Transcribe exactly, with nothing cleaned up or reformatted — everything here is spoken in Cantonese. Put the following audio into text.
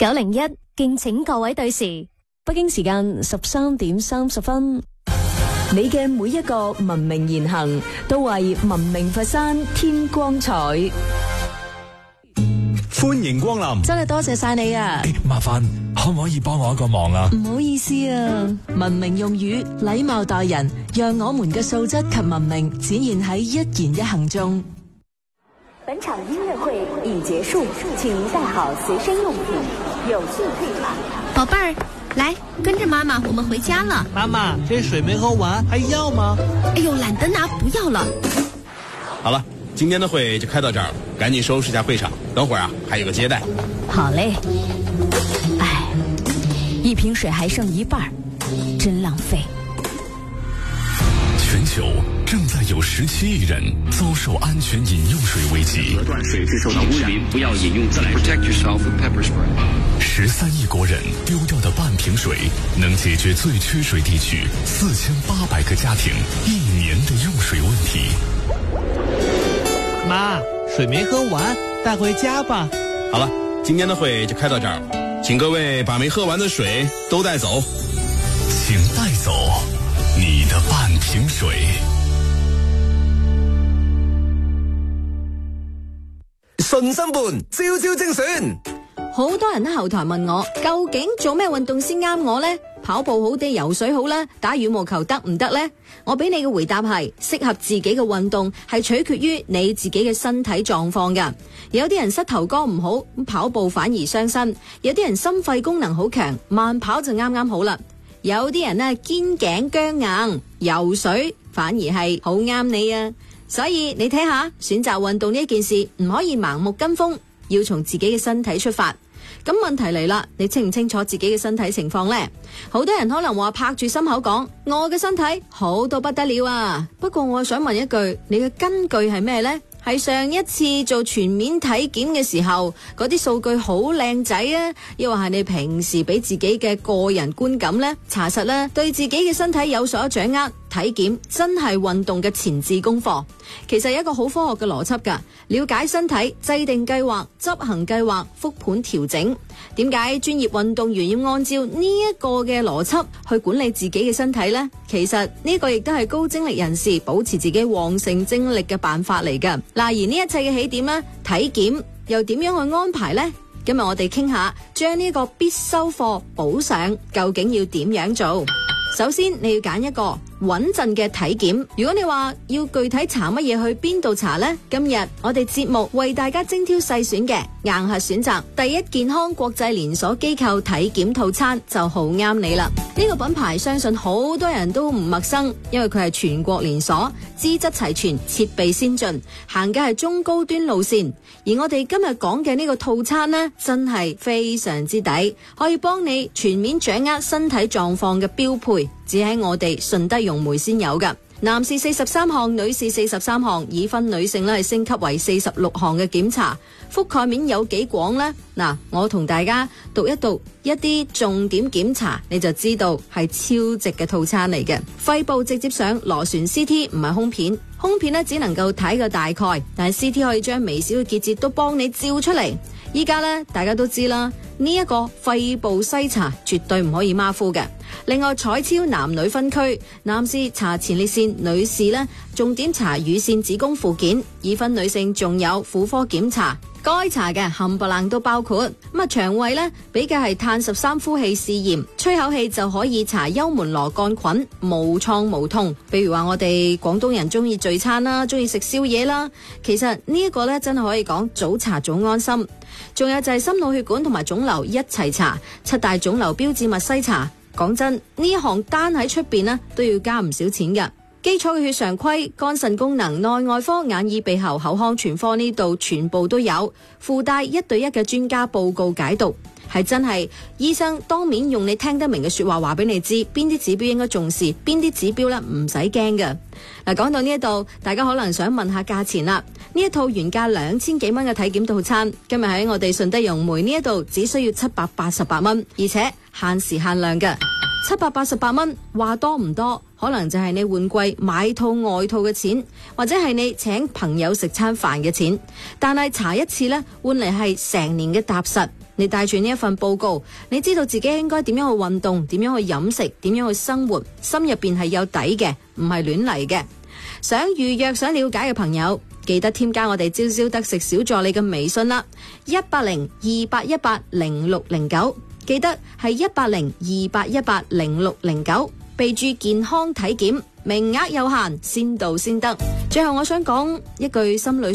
九零一敬請各位對時， 北京時間十三點三十分。你嘅每一個文明言行，都為文明佛山添光彩。 歡迎光臨， 真係多謝晒你啊！ 欸、麻煩可唔可以幫我一個忙啊？ 唔好意思啊，文明用語，禮貌待人，讓我們嘅素質及文明展現喺一言一行中。 本場音樂會已結束，請您帶好隨身用品，有序退場。 寶貝兒，來跟着媽媽，我們回家了。 媽媽，這水沒喝完，還要嗎？ 哎呦，懶得拿，不要了。 好了，今天的會就開到這兒了，趕緊收拾一下會場，等會兒啊還有個接待。 好嘞。哎，一瓶水還剩一半，真浪費。 全球正在有十七億人遭受安全飲用水危機， 断水是受到污染，不要飲用自來水。Protect yourself with pepper spray。 十三億國人丟掉的半瓶水，能解決最缺水地區四千八百個家庭一年的用水問題。 媽，水沒喝完，帶回家吧。 好了，今天的會就開到這兒了，請各位把沒喝完的水都帶走。 請帶走你的半瓶水。 順心伴，朝朝精選。 好多人喺後台問我，究竟做咩運動先啱我呢？跑步好啲，游水好啦，打羽毛球得唔得呢？我俾你嘅回答係，適合自己嘅運動係取決於你自己嘅身體狀況噶。有啲人膝頭哥唔好，跑步反而傷身；有啲人心肺功能好強，慢跑就啱啱好啦。有啲人呢肩頸僵硬，游水反而係好啱你啊。所以你睇下，選擇運動呢件事唔可以盲目跟風，要從自己嘅身體出發。咁問題嚟啦，你清唔清楚自己嘅身體情況呢？好多人可能話拍住心口講，我嘅身體好到不得了啊。不過我想問一句，你嘅根據係咩呢？係上一次做全面體檢嘅時候，嗰啲數據好靚仔啊，抑或係你平時俾自己嘅個人觀感呢？查實呢，對自己嘅身體有所掌握，體檢真係運動嘅前置功課。其實有一個好科學嘅邏輯㗎，了解身體，制定計劃，執行計劃，復盤調整。點解專業運動員要按照呢一個嘅邏輯去管理自己嘅身體呢？其實呢個亦都係高精力人士保持自己旺盛精力嘅辦法嚟㗎。嗱，而呢一切嘅起點呢，體檢又點樣去安排呢？今日我哋傾下，將呢個必修課補上，究竟要點樣做？首先你要揀一個穩陣嘅體檢。如果你話要具體查乜嘢，去邊度查呢？今日我哋節目為大家精挑細選嘅硬核選擇，第一健康國際連鎖機構體檢套餐就好啱你啦。呢個品牌相信好多人都唔陌生，因為佢係全國連鎖，資質齊全，設備先進，行嘅係中高端路線。而我哋今日講嘅呢個套餐呢，真係非常之抵，可以幫你全面掌握身體狀況嘅標配，只喺我哋順德融媒先有㗎。男士四十三項，女士四十三項，已婚女性咧係升級為四十六項嘅檢查，覆蓋面有幾廣呢？嗱，我同大家讀一讀一啲重點檢查，你就知道係超值嘅套餐嚟嘅。肺部直接上螺旋 C T， 唔係胸片，胸片咧只能夠睇個大概，但係 C T 可以將微小嘅結節都幫你照出嚟。依家咧大家都知啦，呢一個肺部篩查絕對唔可以馬虎嘅。另外彩超男女分區，男士查前列腺，女士呢重點查乳腺、子宮附件，已婚女性仲有婦科檢查，該查嘅冚唪唥都包括。咁啊腸胃呢比嘅係碳十三呼氣試驗，吹口氣就可以查幽門螺桿菌，無創無痛。比如話我哋廣東人中意聚餐啦，中意食宵夜啦，其實呢一個呢真係可以講早查早安心。仲有就係心腦血管同埋腫瘤一齊查，七大腫瘤標誌物篩查。講真，呢一行單喺出邊呢都要加唔少錢㗎。基礎嘅血常規、肝腎功能、內外科、眼耳鼻喉口腔全科呢度全部都有，附帶一對一嘅專家報告解讀，係真係醫生當面用你聽得明嘅說話話俾你知，邊啲指標應該重視，邊啲指標咧唔使驚㗎。嗱，講到呢一度，大家可能想問下價錢啦。呢一套原價兩千幾蚊嘅體檢套餐，今日喺我哋順德融媒呢一度只需要七百八十八蚊，而且限時限量嘅。七百八十八蚊話多唔多，可能就係你換季買套外套嘅錢，或者係你請朋友食餐飯嘅錢。但係查一次呢，換嚟係成年嘅踏實。 你帶住呢一份報告，你知道自己應該點樣去運動，點樣去飲食，點樣去生活，心入邊係有底嘅，唔係亂嚟嘅。想預約、想了解嘅朋友，記得添加我哋朝朝得食小助理嘅微信啦，一八零二八一八零六零九，記得係一八零二八一八零六零九，備註健康體檢，名額有限，先到先得。最後我想講一句心裏